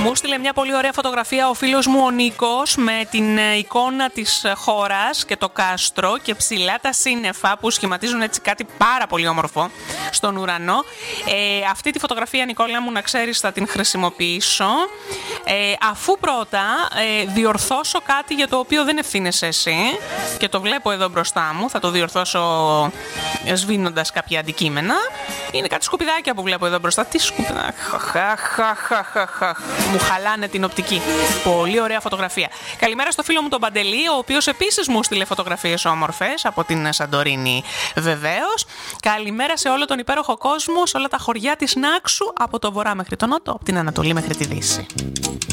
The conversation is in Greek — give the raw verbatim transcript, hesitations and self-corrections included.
Μου στείλε μια πολύ ωραία φωτογραφία ο φίλος μου ο Νίκος με την εικόνα της χώρας και το κάστρο και ψηλά τα σύννεφα που σχηματίζουν έτσι κάτι πάρα πολύ όμορφο στον ουρανό. Ε, αυτή τη φωτογραφία, Νικόλα μου, να ξέρεις, θα την χρησιμοποιήσω ε, αφού πρώτα ε, διορθώσω κάτι για το οποίο δεν ευθύνεσαι εσύ και το βλέπω εδώ μπροστά μου. Θα το διορθώσω σβήνοντας κάποια αντικείμενα. Είναι κάτι σκουπιδάκια που βλέπω εδώ μπροστά. Τι σκουπιδάκια. Μου χαλάνε την οπτική. Πολύ ωραία φωτογραφία. Καλημέρα στο φίλο μου τον Παντελή, ο οποίος επίσης μου στείλε φωτογραφίες όμορφες από την Σαντορίνη, βεβαίως. Καλημέρα σε όλο τον υπέροχο κόσμο, σε όλα τα χωριά της Νάξου, από το βορρά μέχρι τον νότο, από την Ανατολή μέχρι τη Δύση.